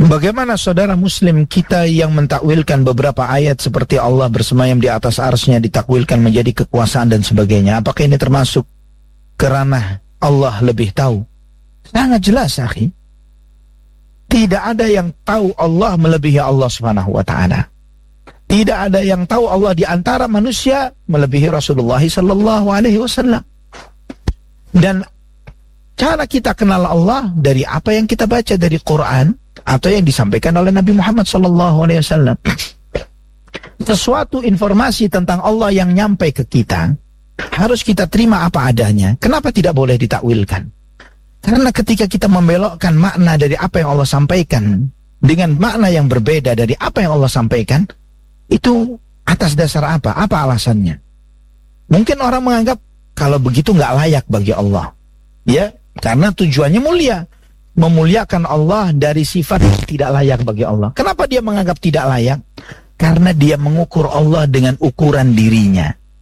Bagaimana saudara muslim kita yang mentakwilkan beberapa ayat seperti Allah bersemayam di atas arsy-Nya ditakwilkan menjadi kekuasaan dan sebagainya? Apakah ini termasuk kerana Allah lebih tahu? Sangat jelas, akhi. Tidak ada yang tahu Allah melebihi Allah Subhanahu wa taala. Tidak ada yang tahu Allah di antara manusia melebihi Rasulullah sallallahu alaihi wasallam. Dan cara kita kenal Allah dari apa yang kita baca dari Quran atau yang disampaikan oleh Nabi Muhammad SAW. Sesuatu informasi tentang Allah yang nyampe ke kita harus kita terima apa adanya. Kenapa tidak boleh ditakwilkan? Karena ketika kita membelokkan makna dari apa yang Allah sampaikan dengan makna yang berbeda dari apa yang Allah sampaikan, itu atas dasar apa? Apa alasannya? Mungkin orang menganggap kalau begitu nggak layak bagi Allah, ya, karena tujuannya mulia. Memuliakan Allah dari sifat yang tidak layak bagi Allah. Kenapa dia menganggap tidak layak? Karena dia mengukur Allah dengan ukuran dirinya.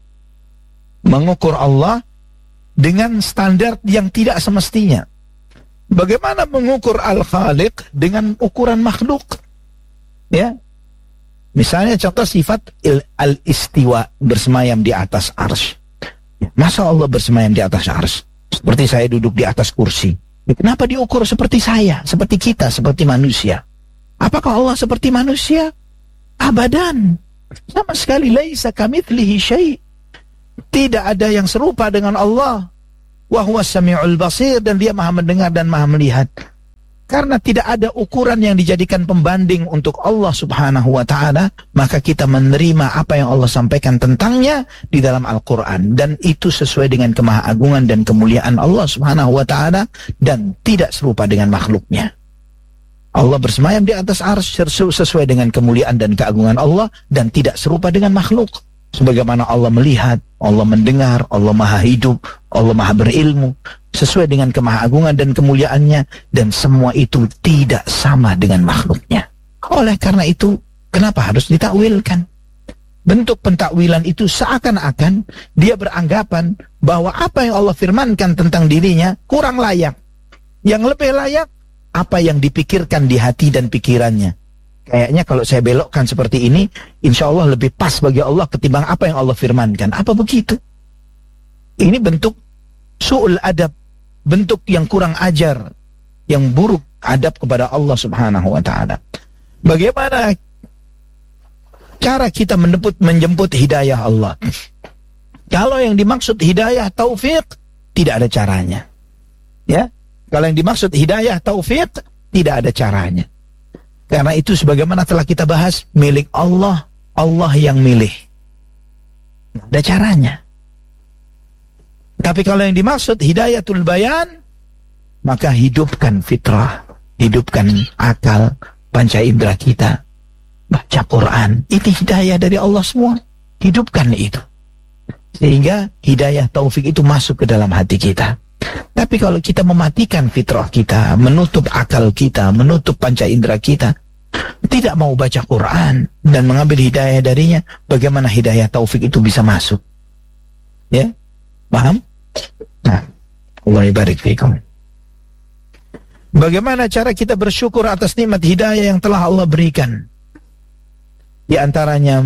Mengukur Allah dengan standar yang tidak semestinya. Bagaimana mengukur Al-Khaliq dengan ukuran makhluk? Ya. Misalnya contoh sifat al-istiwa, bersemayam di atas arsy. Masa Allah bersemayam di atas arsy? Seperti saya duduk di atas kursi. Kenapa diukur seperti saya, seperti kita, seperti manusia? Apakah Allah seperti manusia? Abadan. Sama sekali, laisa kamitslihi syai'. Tidak ada yang serupa dengan Allah. Wa huwas samiul basir, dan dia Maha mendengar dan Maha melihat. Karena tidak ada ukuran yang dijadikan pembanding untuk Allah Subhanahu wa ta'ala, maka kita menerima apa yang Allah sampaikan tentangnya di dalam Al-Quran. Dan itu sesuai dengan kemahaagungan dan kemuliaan Allah Subhanahu wa ta'ala, dan tidak serupa dengan makhluknya. Allah bersemayam di atas arsy sesuai dengan kemuliaan dan keagungan Allah, dan tidak serupa dengan makhluk. Sebagaimana Allah melihat, Allah mendengar, Allah Maha hidup, Allah Maha berilmu, sesuai dengan kemahaagungan dan kemuliaannya, dan semua itu tidak sama dengan makhluknya. Oleh karena itu, kenapa harus ditakwilkan? Bentuk pentakwilan itu seakan-akan dia beranggapan bahwa apa yang Allah firmankan tentang dirinya kurang layak. Yang lebih layak, apa yang dipikirkan di hati dan pikirannya. Kayaknya kalau saya belokkan seperti ini, insya Allah lebih pas bagi Allah ketimbang apa yang Allah firmankan. Apa begitu? Ini bentuk su'ul adab, bentuk yang kurang ajar, yang buruk adab kepada Allah Subhanahu wa ta'ala. Bagaimana cara kita menjemput hidayah Allah? Kalau yang dimaksud hidayah taufik, tidak ada caranya. Ya, kalau yang dimaksud hidayah taufik, tidak ada caranya. Karena itu sebagaimana telah kita bahas, milik Allah, Allah yang milih. Ada caranya. Tapi kalau yang dimaksud hidayatul bayan, maka hidupkan fitrah, hidupkan akal, panca indera kita. Baca Quran, itu hidayah dari Allah semua. Hidupkan itu. Sehingga hidayah taufik itu masuk ke dalam hati kita. Tapi kalau kita mematikan fitrah kita, menutup akal kita, menutup panca indera kita, tidak mau baca Quran dan mengambil hidayah darinya, bagaimana hidayah taufik itu bisa masuk? Ya, paham? Nah, Allah barik fiikum. Bagaimana cara kita bersyukur atas nikmat hidayah yang telah Allah berikan? Di antaranya,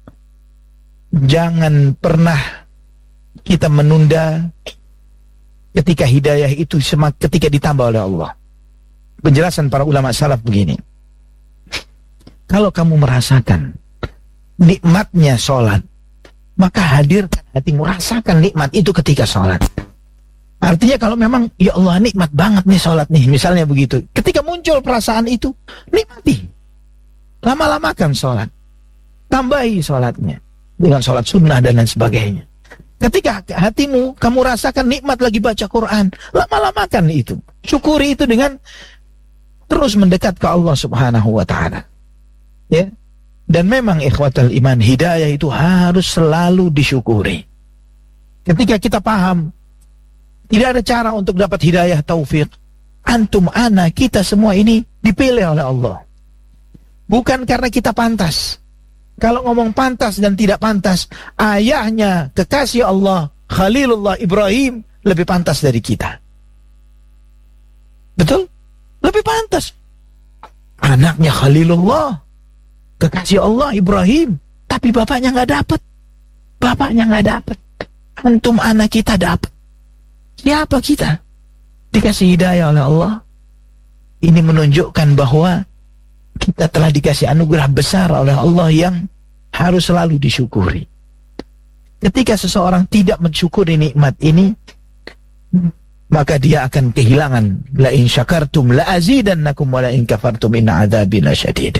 jangan pernah kita menunda ketika hidayah itu ketika ditambah oleh Allah. Penjelasan para ulama salaf begini. Kalau kamu merasakan nikmatnya sholat, maka hadirkan hatimu, rasakan nikmat itu ketika sholat. Artinya kalau memang, ya Allah nikmat banget nih sholat nih, misalnya begitu. Ketika muncul perasaan itu, nikmati. Lama-lamakan sholat. Tambahi sholatnya dengan sholat sunnah dan lain sebagainya. Ketika hatimu, kamu rasakan nikmat lagi baca Quran, lama-lamakan itu. Syukuri itu dengan terus mendekat ke Allah Subhanahu wa ta'ala. Ya. Dan memang ikhwatal iman, hidayah itu harus selalu disyukuri. Ketika kita paham, tidak ada cara untuk dapat hidayah taufik. Antum, ana, kita semua ini dipilih oleh Allah. Bukan karena kita pantas. Kalau ngomong pantas dan tidak pantas, ayahnya kekasih Allah, Khalilullah Ibrahim, lebih pantas dari kita. Betul? Lebih pantas. anaknya Khalilullah, kekasih Allah Ibrahim, tapi bapaknya nggak dapat. Bapaknya nggak dapat. Antum anak kita dapat. Siapa kita? Dikasih hidayah oleh Allah. Ini menunjukkan bahwa kita telah dikasih anugerah besar oleh Allah yang harus selalu disyukuri. Ketika seseorang tidak mensyukuri nikmat ini, maka dia akan kehilangan. La in syakartum la azidannakum wa la in kafartum inna adzabi lasyadid.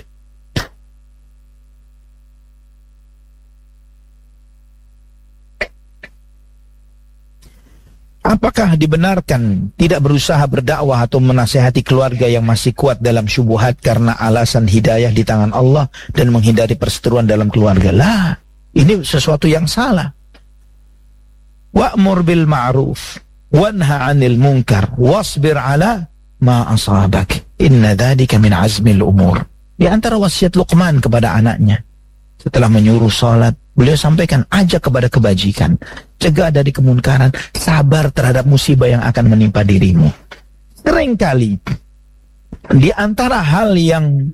Apakah dibenarkan tidak berusaha berdakwah atau menasihati keluarga yang masih kuat dalam syubhat karena alasan hidayah di tangan Allah dan menghindari perseteruan dalam keluarga? Lah, ini sesuatu yang salah. Wa'mur bil ma'ruf wanha 'anil munkar wasbir 'ala ma asabak. Inna dzalika min azmil umur. Di antara wasiat Luqman kepada anaknya, setelah menyuruh salat, beliau sampaikan, ajak kepada kebajikan, cegah dari kemunkaran, sabar terhadap musibah yang akan menimpa dirimu. Seringkali di antara hal yang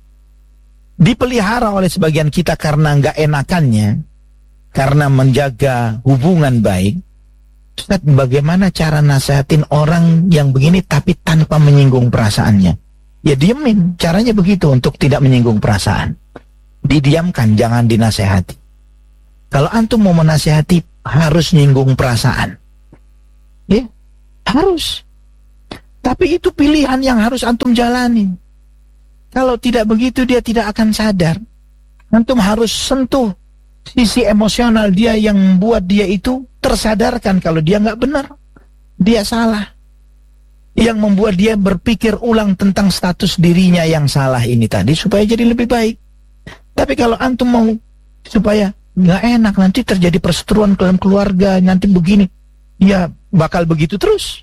dipelihara oleh sebagian kita karena nggak enakannya, karena menjaga hubungan baik, Ustaz, bagaimana cara nasihatin orang yang begini tapi tanpa menyinggung perasaannya? Ya diemin, caranya begitu untuk tidak menyinggung perasaan. Didiamkan, jangan dinasehati. Kalau antum mau menasehati, harus nyinggung perasaan. Ya, harus. Tapi itu pilihan yang harus antum jalani. Kalau tidak begitu, dia tidak akan sadar. Antum harus sentuh sisi emosional dia yang membuat dia itu tersadarkan kalau dia nggak benar, dia salah. Yang membuat dia berpikir ulang tentang status dirinya yang salah ini tadi supaya jadi lebih baik. Tapi kalau antum mau supaya nggak enak, nanti terjadi perseteruan dalam keluarga, nanti begini, ya bakal begitu terus.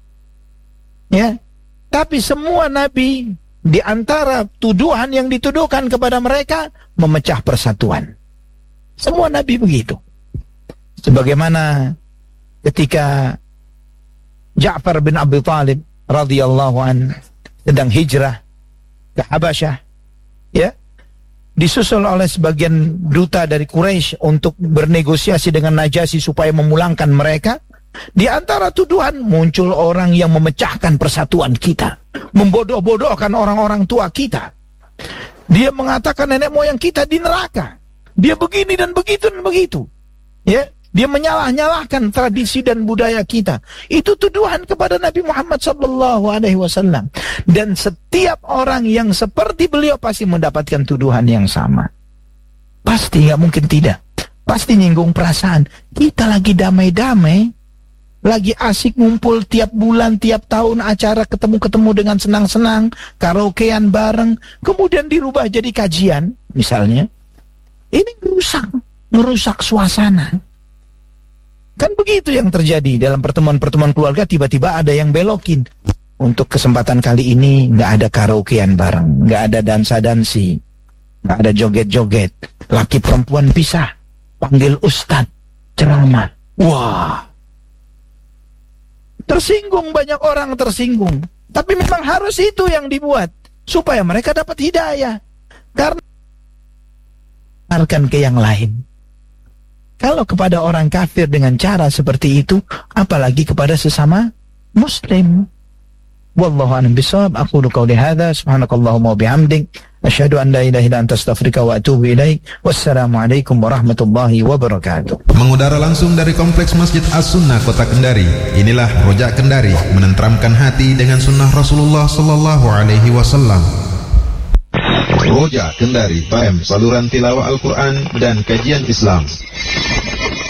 Ya, tapi semua nabi di antara tuduhan yang dituduhkan kepada mereka memecah persatuan. Semua nabi begitu. Sebagaimana ketika Ja'far bin Abi Thalib radhiyallahu an sedang hijrah ke Habasyah, ya, disusul oleh sebagian duta dari Quraisy untuk bernegosiasi dengan Najasyi supaya memulangkan mereka. Di antara tuduhan muncul orang yang memecahkan persatuan kita, membodoh-bodohkan orang-orang tua kita. Dia mengatakan nenek moyang kita di neraka. Dia begini dan begitu dan begitu. Ya, dia menyalah-nyalahkan tradisi dan budaya kita. Itu tuduhan kepada Nabi Muhammad SAW. Dan setiap orang yang seperti beliau pasti mendapatkan tuduhan yang sama. Pasti, nggak mungkin tidak. Pasti nyinggung perasaan. Kita lagi damai-damai, lagi asik ngumpul tiap bulan, tiap tahun acara ketemu-ketemu dengan senang-senang, karaokean bareng, kemudian dirubah jadi kajian, misalnya. Ini merusak suasana. Kan begitu yang terjadi dalam pertemuan-pertemuan keluarga, tiba-tiba ada yang belokin. Untuk kesempatan kali ini nggak ada karaokean bareng, nggak ada dansa-dansi, nggak ada joget-joget, laki perempuan pisah, panggil ustadz, ceramah. Wah, tersinggung, banyak orang tersinggung. Tapi memang harus itu yang dibuat supaya mereka dapat hidayah. Karena ke yang lain. Kalau kepada orang kafir dengan cara seperti itu, apalagi kepada sesama muslim. Wallahu a'lam bishawab. Aqulu qawli hadza, subhanakallahumma wa bihamdik, asyhadu an la ilaha illa anta astaghfiruka wa atubu ilaik. Wassalamualaikum warahmatullahi wabarakatuh. Mengudara langsung dari Kompleks Masjid As-Sunnah Kota Kendari. Inilah Rojak Kendari, menenteramkan hati dengan sunnah Rasulullah sallallahu alaihi wasallam. Rojak Kendari FM, saluran tilawah Al-Quran dan kajian Islam.